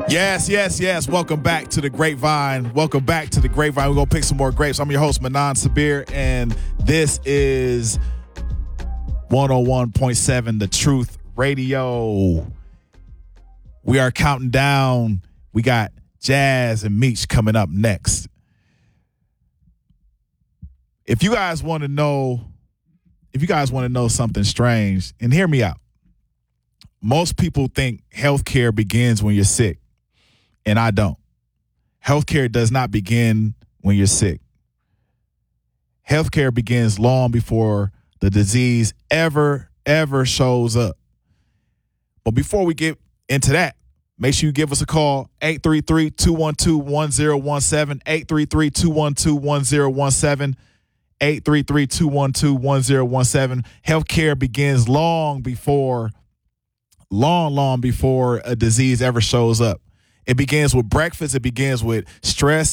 Yes, yes, yes. Welcome back to the Grapevine. Welcome back to the Grapevine. We're going to pick some more grapes. I'm your host, Manan Sabir, and this is 101.7 The Truth Radio. We are counting down. We got Jazz and Meech coming up next. If you guys want to know something strange, and hear me out. Most people think healthcare begins when you're sick, and I don't. Healthcare does not begin when you're sick. Healthcare begins long before the disease ever shows up. But before we get into that, make sure you give us a call, 833-212-1017, 833-212-1017, 833-212-1017. Healthcare begins long before a disease ever shows up. It begins with breakfast. It begins with stress.